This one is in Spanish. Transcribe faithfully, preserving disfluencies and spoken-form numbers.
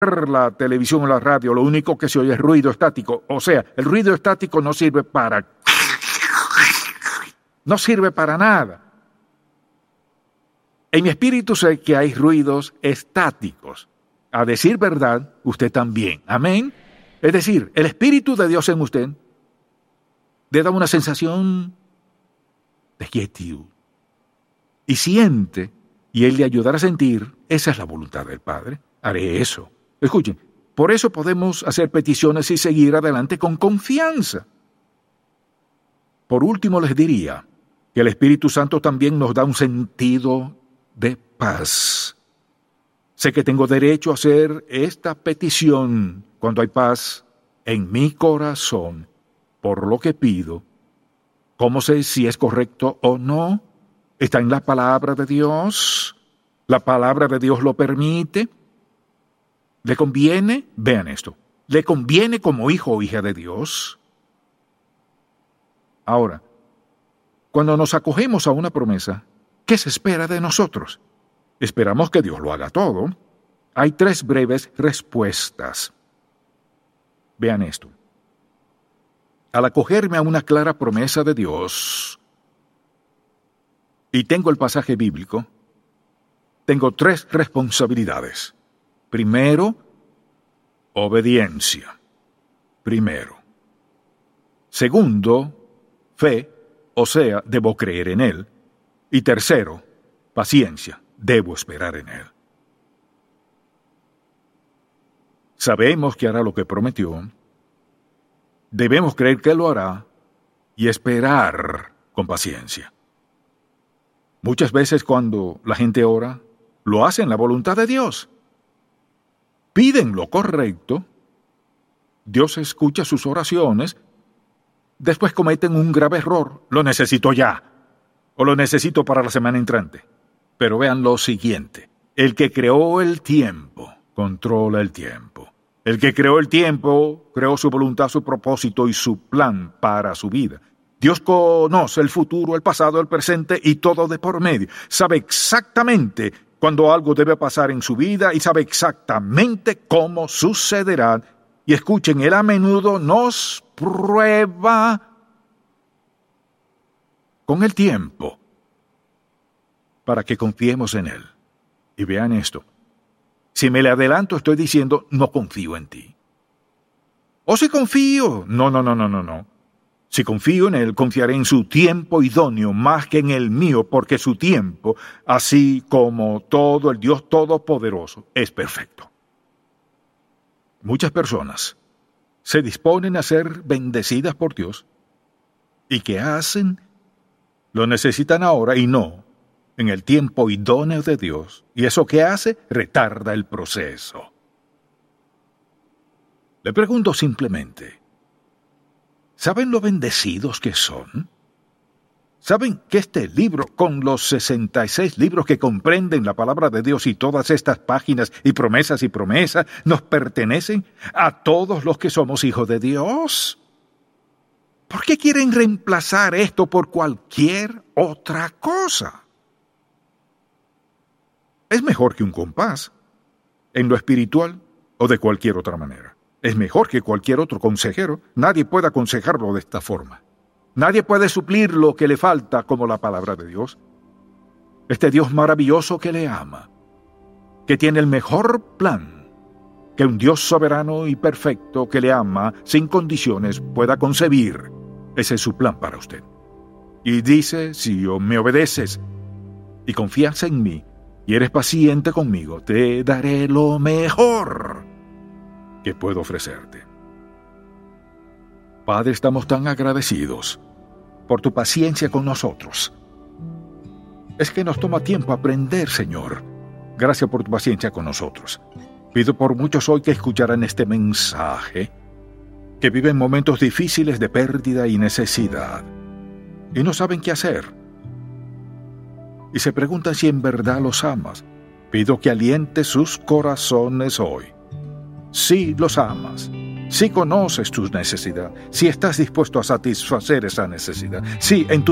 la televisión o la radio, lo único que se oye es ruido estático. O sea, el ruido estático no sirve para... No sirve para nada. En mi espíritu sé que hay ruidos estáticos. A decir verdad, usted también. Amén. Es decir, el Espíritu de Dios en usted le da una sensación de quietud. Y siente, y Él le ayudará a sentir, esa es la voluntad del Padre. Haré eso. Escuchen, por eso podemos hacer peticiones y seguir adelante con confianza. Por último les diría que el Espíritu Santo también nos da un sentido de paz. Sé que tengo derecho a hacer esta petición cuando hay paz en mi corazón por lo que pido. ¿Cómo sé si es correcto o no? ¿Está en la palabra de Dios? ¿La palabra de Dios lo permite? ¿Le conviene? Vean esto. ¿Le conviene como hijo o hija de Dios? Ahora, cuando nos acogemos a una promesa, ¿qué se espera de nosotros? Esperamos que Dios lo haga todo. Hay tres breves respuestas. Vean esto. Al acogerme a una clara promesa de Dios, y tengo el pasaje bíblico, tengo tres responsabilidades. Primero, obediencia. Primero. Segundo, fe, o sea, debo creer en Él. Y tercero, paciencia, debo esperar en Él. Sabemos que hará lo que prometió. Debemos creer que lo hará y esperar con paciencia. Muchas veces cuando la gente ora, lo hace en la voluntad de Dios. Piden lo correcto, Dios escucha sus oraciones, después cometen un grave error, lo necesito ya, o lo necesito para la semana entrante. Pero vean lo siguiente, el que creó el tiempo, controla el tiempo. El que creó el tiempo, creó su voluntad, su propósito y su plan para su vida. Dios conoce el futuro, el pasado, el presente y todo de por medio. Sabe exactamente cuando algo debe pasar en su vida y sabe exactamente cómo sucederá. Y escuchen, Él a menudo nos prueba con el tiempo para que confiemos en Él. Y vean esto. Si me le adelanto, estoy diciendo, no confío en ti. O si confío, no, no, no, no, no, no. Si confío en Él, confiaré en su tiempo idóneo más que en el mío, porque su tiempo, así como todo el Dios Todopoderoso, es perfecto. Muchas personas se disponen a ser bendecidas por Dios y ¿qué hacen? Lo necesitan ahora y no en el tiempo idóneo de Dios. ¿Y eso qué hace? Retarda el proceso. Le pregunto simplemente, ¿saben lo bendecidos que son? ¿Saben que este libro, con los sesenta y seis libros que comprenden la palabra de Dios y todas estas páginas y promesas y promesas, nos pertenecen a todos los que somos hijos de Dios? ¿Por qué quieren reemplazar esto por cualquier otra cosa? Es mejor que un compás, en lo espiritual o de cualquier otra manera. Es mejor que cualquier otro consejero. Nadie puede aconsejarlo de esta forma. Nadie puede suplir lo que le falta como la palabra de Dios. Este Dios maravilloso que le ama, que tiene el mejor plan que un Dios soberano y perfecto que le ama sin condiciones pueda concebir. Ese es su plan para usted. Y dice, si me obedeces y confías en mí, y eres paciente conmigo, te daré lo mejor que puedo ofrecerte. Padre, estamos tan agradecidos por tu paciencia con nosotros. Es que nos toma tiempo aprender, Señor. Gracias por tu paciencia con nosotros. Pido por muchos hoy que escucharán este mensaje, que viven momentos difíciles de pérdida y necesidad, y no saben qué hacer. Y se preguntan si en verdad los amas. Pido que alientes sus corazones hoy. Si los amas, si conoces tus necesidades, si estás dispuesto a satisfacer esa necesidad, si en tu